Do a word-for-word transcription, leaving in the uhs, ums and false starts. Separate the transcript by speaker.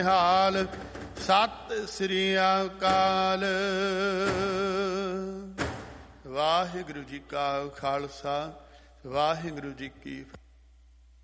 Speaker 1: ਹਾਲ ਸਤਿ ਸ੍ਰੀ ਅਕਾਲ। ਵਾਹਿਗੁਰੂ ਜੀ ਕਾ ਖਾਲਸਾ, ਵਾਹਿਗੁਰੂ ਜੀ ਕੀ ਫਤਿਹ।